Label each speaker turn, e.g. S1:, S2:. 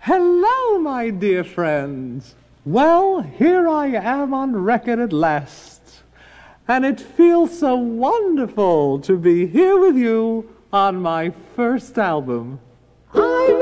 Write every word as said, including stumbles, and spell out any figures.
S1: Hello, my dear friends. Well, here I am on record at last, and it feels so wonderful to be here with you on my first album.